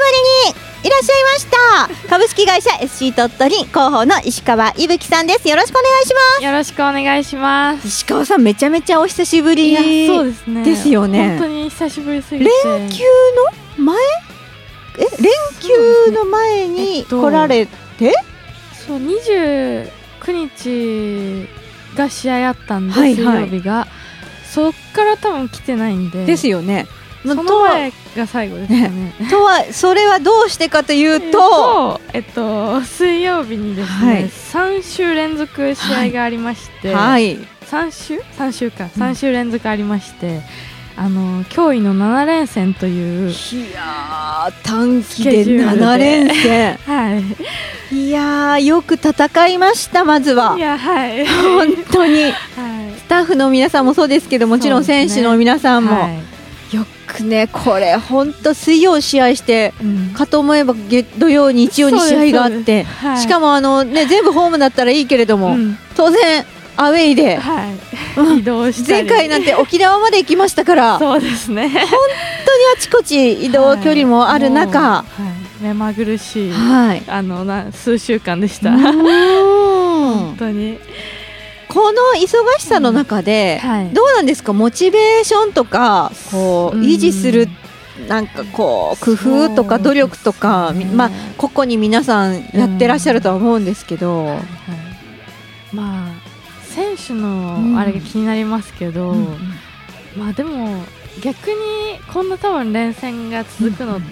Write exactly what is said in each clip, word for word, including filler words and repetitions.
ぶりにいらっしゃいました株式会社 エスシー 鳥取広報の石川いぶきさんです。よろしくお願いします。 よろしくお願いします。 石川さんめちゃめちゃお久しぶりですよね。 本当に久しぶりすぎて。 連休の前え連休の前に来られて、えっと、 そうにじゅうくにちが試合あったんで、はいはい、水曜日がそっから多分来てないんでですよね。 その前が最後ですかね。 とはそれはどうしてかというと、 えっと、水曜日にですね、はい、さん週連続試合がありまして、はい、さん週 ?さん 週かさん週連続ありまして、うん、あの驚異のなな連戦という、 いや短期でなな連戦、はい、いやよく戦いました。まずは、 いや、はい、 本当に、はい、スタッフの皆さんもそうですけど、もちろん選手の皆さんも、よくね、これ本当水曜試合して、うん、かと思えば土曜日曜に試合があって、はい、しかもあの、ね、全部ホームだったらいいけれども、うん、当然アウェイで、はい、うん、移動したり前回なんて沖縄まで行きましたからそうですね、 本当にあちこち移動距離もある中、はい、 目まぐるしい、はい、あのな数週間でした。本当にこの忙しさの中で、うん、はい、どうなんですか、モチベーションとかこう維持する、なんかこう工夫とか努力とか、ね、まあ個々に皆さんやってらっしゃるとは思うんですけど、うん、はいはい、 まあ選手のあれが気になりますけど、うん、まあでも逆にこんな多分連戦が続くのって、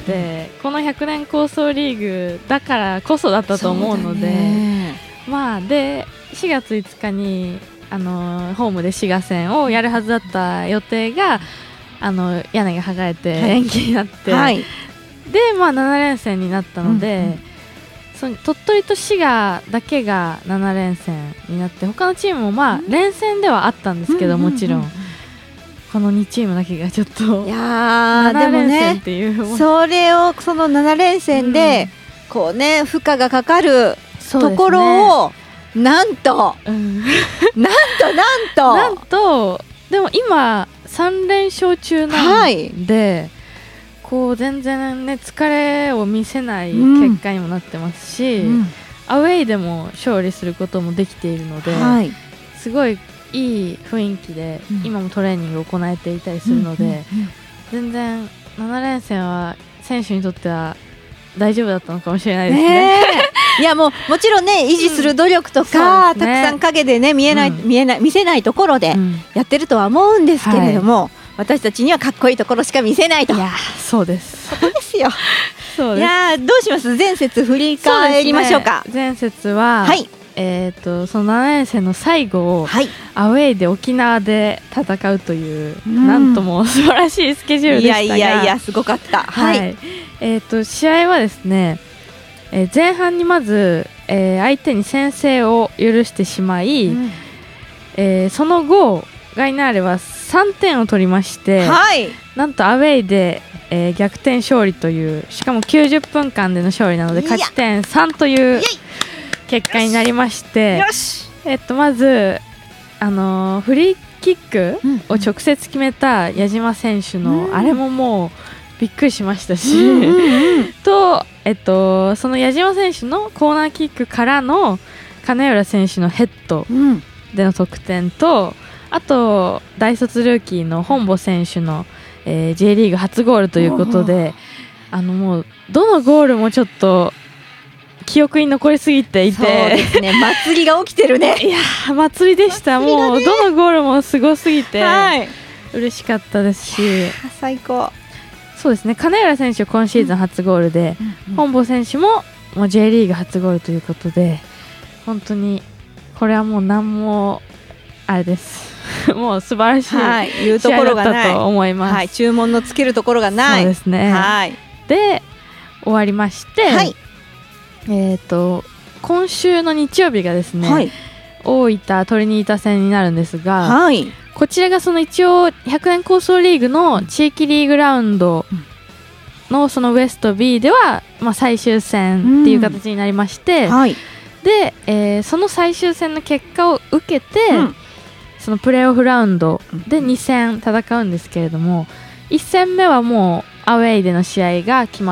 うん、このひゃくねん構想リーグだからこそだったと思うので、まあでしがついつかにあのホームで滋賀戦をやるはずだった予定があの屋根が剥がれて延期になって、はい、で、まあ、なな連戦になったので、うんうん、その鳥取と滋賀だけがなな連戦になって、他のチームもまあ連戦ではあったんですけど、もちろんこのにチームだけがちょっといやなな連戦っていう、 でもね、それをそのなな連戦で、うん、こうね負荷がかかるところを、なんと、うん、なんとなんとなんとでも今さん連勝中なんで、はい、こう全然ね疲れを見せない結果にもなってますし、うん、アウェイでも勝利することもできているので、はい、すごいいい雰囲気で、うん、今もトレーニングを行えていたりするので、うんうんうん、全然なな連戦は選手にとっては大丈夫だったのかもしれないですね。 いやもうもちろんね維持する努力とか、うんね、たくさん陰でね見えない、うん、見えない見せないところでやってるとは思うんですけれども、うん、はい、私たちにはかっこいいところしか見せないと。 いやそうですそこですよ。 そうです。 いやどうします、前節振り返りましょうか。 う、ね、前節は、はい、えー、とそのなな連戦の最後を、はい、アウェイで沖縄で戦うという、うん、なんとも素晴らしいスケジュールでしたが、 いやいやいやすごかった、 はい、はい、えー、と試合はですね、えー、前半にまず、えー、相手に先制を許してしまい、うん、えー、その後ガイナーレはさんてんを取りまして、はい、なんとアウェイで、えー、逆転勝利という、しかもきゅうじゅっぷんかんでの勝利なので勝ち点さんという結果になりまして、よし、えっと、まず、あのー、フリーキックを直接決めた矢島選手の、うん、あれももうびっくりしましたし、うんうんうん、と、えっと、その矢島選手のコーナーキックからの金浦選手のヘッドでの得点と、あと大卒ルーキーの本坊選手の、えー、J リーグ初ゴールということで、あのもうどのゴールもちょっと記憶に残りすぎていて、そうですね、祭りが起きてるね。 いや祭りでした、ね、もうどのゴールもすごすぎて、はい、嬉しかったですし、 最高。 そうですね、金浦選手今シーズン初ゴールで、うんうんうん、本坊選手ももう J リーグ初ゴールということで、本当にこれはもう何もあれですもう素晴らしい、はい、いうところがないと思います、はい、 注文のつけるところがない。 そうですね、はい、で終わりまして、はい、えーと今週の日曜日がですね、はい、大分トリニータ戦になるんですが、はい、こちらがその一応ひゃくねん構想リーグの地域リーグラウンドのそのウエスト B では、まあ、最終戦っていう形になりまして、うんはい、で、えー、その最終戦の結果を受けて、うん、そのプレーオフラウンドでに戦戦うんですけれども、いち戦目はもうアウェイでの試合が決ま